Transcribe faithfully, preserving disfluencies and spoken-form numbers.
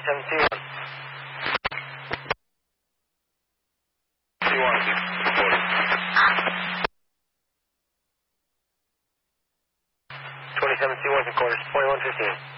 twenty-seven C one. C one, reporting. twenty-seven C one, quarters, twenty-one fifteen.